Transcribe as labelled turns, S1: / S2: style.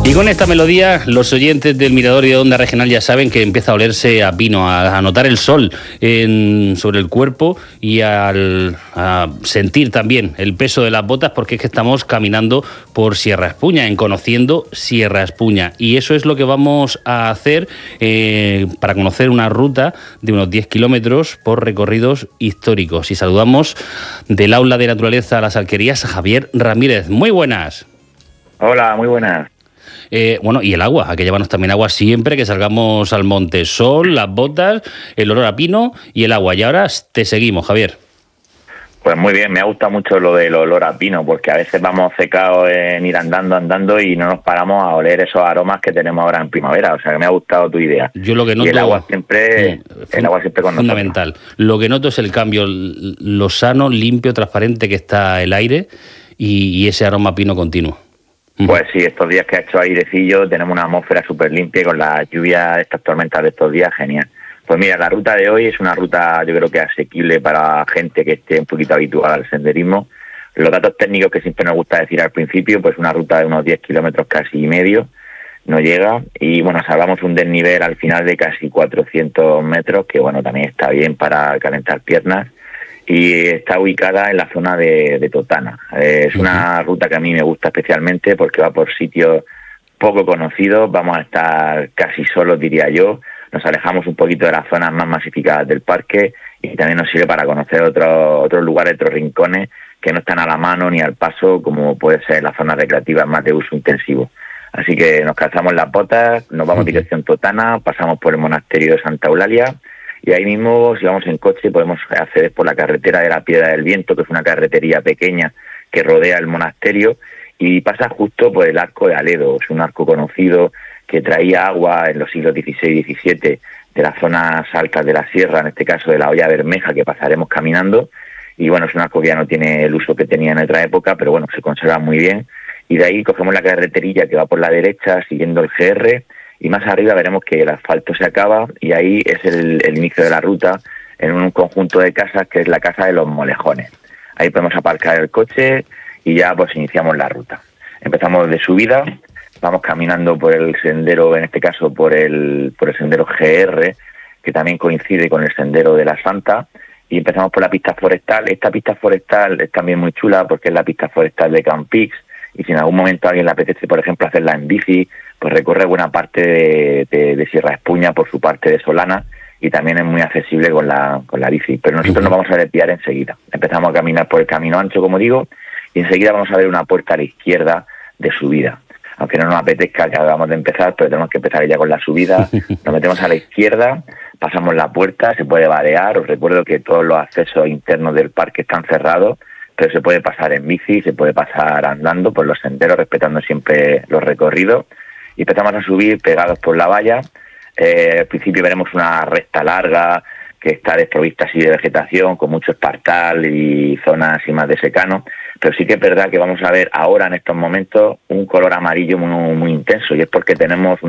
S1: Y con esta melodía, los oyentes del Mirador y de Onda Regional ya saben que empieza a olerse a pino, a notar el sol sobre el cuerpo y a sentir también el peso de las botas, porque es que estamos caminando por Sierra Espuña, en conociendo Sierra Espuña. Y eso es lo que vamos a hacer para conocer una ruta de unos 10 kilómetros por recorridos históricos. Y saludamos del Aula de Naturaleza a las Alquerías a Javier Ramírez. Muy buenas.
S2: Hola, muy buenas.
S1: Bueno, y el agua, hay que llevarnos también agua siempre que salgamos al monte. Sol, las botas, el olor a pino y el agua. Y ahora te seguimos, Javier.
S2: Pues muy bien, me ha gustado mucho lo del olor a pino, porque a veces vamos secados en ir andando y no nos paramos a oler esos aromas que tenemos ahora en primavera. O sea, que me ha gustado tu idea.
S1: Yo lo que noto,
S2: y el agua siempre con
S1: fundamental.
S2: nosotros.
S1: Lo que noto es el cambio, lo sano, limpio, transparente que está el aire y ese aroma a pino continuo.
S2: Pues sí, estos días que ha hecho airecillo tenemos una atmósfera súper limpia y con la lluvia, estas tormentas de estos días, genial. Pues mira, la ruta de hoy es una ruta yo creo que asequible para gente que esté un poquito habituada al senderismo. Los datos técnicos que siempre nos gusta decir al principio, pues una ruta de unos 10 kilómetros casi y medio, no llega. Y bueno, salvamos un desnivel al final de casi 400 metros, que bueno, también está bien para calentar piernas. Y está ubicada en la zona de Totana. Es una ruta que a mí me gusta especialmente porque va por sitios poco conocidos, vamos a estar casi solos, diría yo. Nos alejamos un poquito de las zonas más masificadas del parque y también nos sirve para conocer otros lugares, otros rincones que no están a la mano ni al paso, como puede ser las zonas recreativas más de uso intensivo. Así que nos calzamos las botas, nos vamos dirección Totana, pasamos por el monasterio de Santa Eulalia. Y ahí mismo, si vamos en coche, podemos acceder por la carretera de la Piedra del Viento, que es una carretería pequeña que rodea el monasterio, y pasa justo por el arco de Aledo. Es un arco conocido que traía agua en los siglos XVI y XVII de las zonas altas de la sierra, en este caso de la Hoya Bermeja, que pasaremos caminando. Y bueno, es un arco que ya no tiene el uso que tenía en otra época, pero bueno, se conserva muy bien. Y de ahí cogemos la carreterilla que va por la derecha, siguiendo el GR, y más arriba veremos que el asfalto se acaba y ahí es el inicio de la ruta en un conjunto de casas que es la Casa de los Molejones. Ahí podemos aparcar el coche y ya pues iniciamos la ruta. Empezamos de subida, vamos caminando por el sendero, en este caso por el sendero GR, que también coincide con el sendero de la Santa, y empezamos por la pista forestal. Esta pista forestal es también muy chula porque es la pista forestal de Campix, y si en algún momento a alguien le apetece, por ejemplo, hacerla en bici, pues recorre buena parte de Sierra Espuña por su parte de Solana y también es muy accesible con la bici. Pero nosotros nos vamos a desviar enseguida. Empezamos a caminar por el camino ancho, como digo, y enseguida vamos a ver una puerta a la izquierda de subida. Aunque no nos apetezca que acabamos de empezar, pero tenemos que empezar ya con la subida. Nos metemos a la izquierda, pasamos la puerta, se puede vadear. Os recuerdo que todos los accesos internos del parque están cerrados, pero se puede pasar en bici, se puede pasar andando por los senderos, respetando siempre los recorridos. Y empezamos a subir pegados por la valla. Al principio veremos una recta larga que está desprovista así de vegetación, con mucho espartal y zonas así más de secano. Pero sí que es verdad que vamos a ver ahora en estos momentos un color amarillo muy, muy intenso, y es porque tenemos